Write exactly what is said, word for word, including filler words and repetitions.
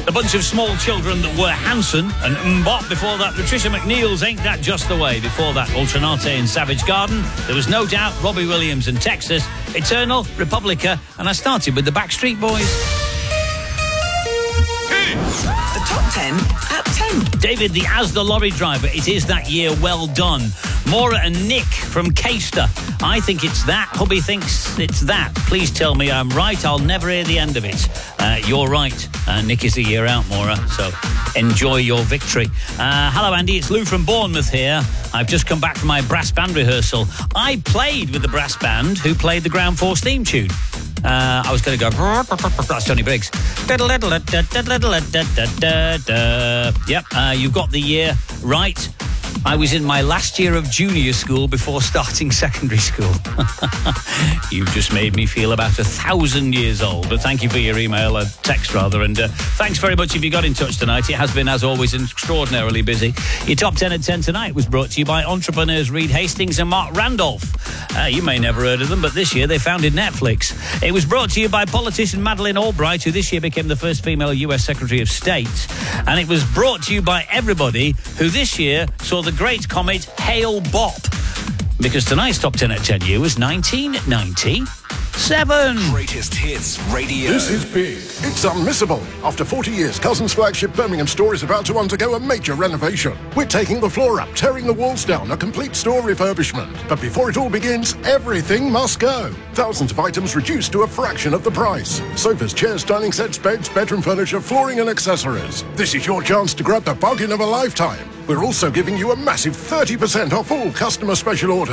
A bunch of small children that were Hanson and Mbop. Before that, Patricia McNeil's Ain't That Just the Way. Before that, Ultranate and Savage Garden. There was no doubt Robbie Williams and Texas, Eternal, Republica, and I started with the Backstreet Boys. The top ten at ten. David, the Asda lorry driver, it is that year, well done. Maura and Nick from Caister. I think it's that. Hubby thinks it's that. Please tell me I'm right. I'll never hear the end of it. Uh, you're right. Uh, Nick is a year out, Maura, so enjoy your victory. Uh, hello, Andy. It's Lou from Bournemouth here. I've just come back from my brass band rehearsal. I played with the brass band who played the Ground Force theme tune. Uh, I was going to go... That's Johnny Briggs. Yep, uh, you've got the year right. I was in my last year of junior school before starting secondary school. You've just made me feel about a thousand years old. But thank you for your email, uh, text rather. And uh, thanks very much if you got in touch tonight. It has been, as always, extraordinarily busy. Your top ten at ten tonight was brought to you by entrepreneurs Reed Hastings and Mark Randolph. Uh, you may never heard of them, but this year they founded Netflix. It was brought to you by politician Madeleine Albright, who this year became the first female U S Secretary of State. And it was brought to you by everybody who this year saw the great comet Hale Bopp. Because tonight's top ten at ten year was nineteen ninety-seven. Greatest hits radio. This is big. It's unmissable. After forty years, Cousins flagship Birmingham store is about to undergo a major renovation. We're taking the floor up, tearing the walls down, a complete store refurbishment. But before it all begins, everything must go. Thousands of items reduced to a fraction of the price. Sofas, chairs, dining sets, beds, bedroom furniture, flooring and accessories. This is your chance to grab the bargain of a lifetime. We're also giving you a massive thirty percent off all customer special orders.